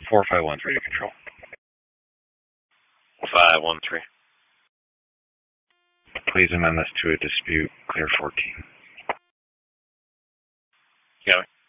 4513 radio control. 513. Please amend this to a dispute, clear 14. Got me.